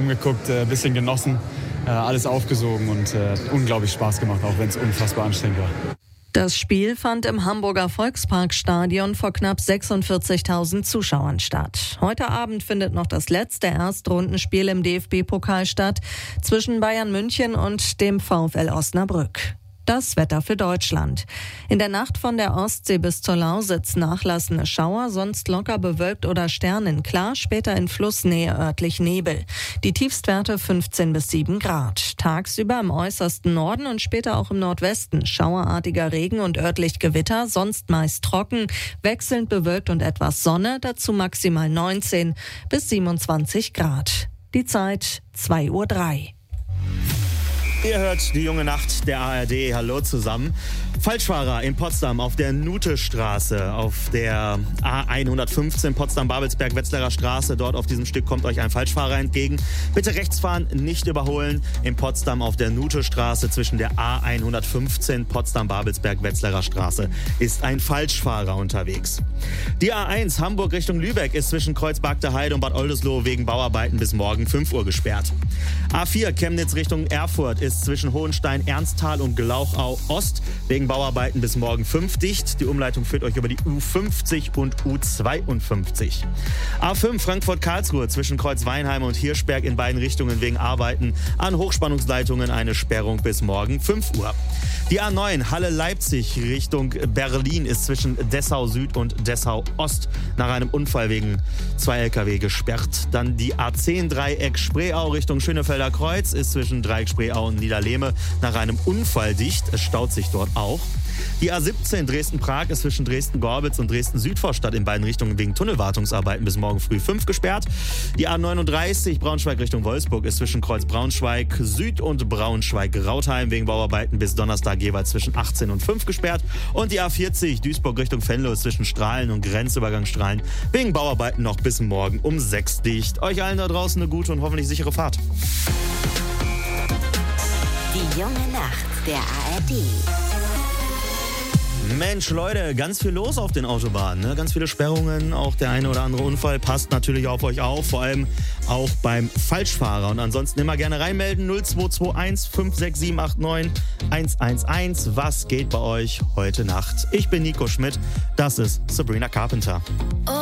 umgeguckt, ein bisschen genossen, alles aufgesogen und unglaublich Spaß gemacht, auch wenn es unfassbar anstrengend war. Das Spiel fand im Hamburger Volksparkstadion vor knapp 46.000 Zuschauern statt. Heute Abend findet noch das letzte Erstrundenspiel im DFB-Pokal statt zwischen Bayern München und dem VfL Osnabrück. Das Wetter für Deutschland. In der Nacht von der Ostsee bis zur Lausitz nachlassende Schauer, sonst locker bewölkt oder sternenklar, später in Flussnähe örtlich Nebel. Die Tiefstwerte 15 bis 7 Grad. Tagsüber im äußersten Norden und später auch im Nordwesten schauerartiger Regen und örtlich Gewitter, sonst meist trocken, wechselnd bewölkt und etwas Sonne, dazu maximal 19 bis 27 Grad. Die Zeit 2:03 Uhr. Ihr hört die junge Nacht der ARD. Hallo zusammen. Falschfahrer in Potsdam auf der Nutestraße, auf der A115 Potsdam-Babelsberg-Wetzlarer Straße. Dort auf diesem Stück kommt euch ein Falschfahrer entgegen. Bitte rechts fahren, nicht überholen. In Potsdam auf der Nutestraße zwischen der A115 Potsdam-Babelsberg-Wetzlarer Straße ist ein Falschfahrer unterwegs. Die A1 Hamburg Richtung Lübeck ist zwischen Kreuzberg Heide und Bad Oldesloe wegen Bauarbeiten bis morgen 5 Uhr gesperrt. A4 Chemnitz Richtung Erfurt ist zwischen Hohenstein, Ernsthal und Glauchau Ost wegen Bauarbeiten bis morgen 5 dicht. Die Umleitung führt euch über die U50 und U52. A5 Frankfurt-Karlsruhe zwischen Kreuzweinheim und Hirschberg in beiden Richtungen wegen Arbeiten an Hochspannungsleitungen eine Sperrung bis morgen 5 Uhr. Die A9 Halle-Leipzig Richtung Berlin ist zwischen Dessau Süd und Dessau Ost nach einem Unfall wegen 2 LKW gesperrt. Dann die A10 Dreieck Spreeau Richtung Schönefelder Kreuz ist zwischen Dreieck Spreeau und Niederlehme nach einem Unfall dicht. Es staut sich dort auch. Die A17 Dresden-Prag ist zwischen Dresden-Gorbitz und Dresden-Südvorstadt in beiden Richtungen wegen Tunnelwartungsarbeiten bis morgen früh 5 gesperrt. Die A39 Braunschweig Richtung Wolfsburg ist zwischen Kreuz Braunschweig Süd und Braunschweig-Rautheim wegen Bauarbeiten bis Donnerstag jeweils zwischen 18 und 5 gesperrt. Und die A40 Duisburg Richtung Venlo ist zwischen Strahlen und Grenzübergang Strahlen wegen Bauarbeiten noch bis morgen um 6 dicht. Euch allen da draußen eine gute und hoffentlich sichere Fahrt. Die junge Nacht der ARD. Mensch, Leute, ganz viel los auf den Autobahnen, ne? Ganz viele Sperrungen, auch der eine oder andere Unfall passt natürlich auf euch auf, vor allem auch beim Falschfahrer. Und ansonsten immer gerne reinmelden, 0221 56789 111. Was geht bei euch heute Nacht? Ich bin Nico Schmidt, das ist Sabrina Carpenter.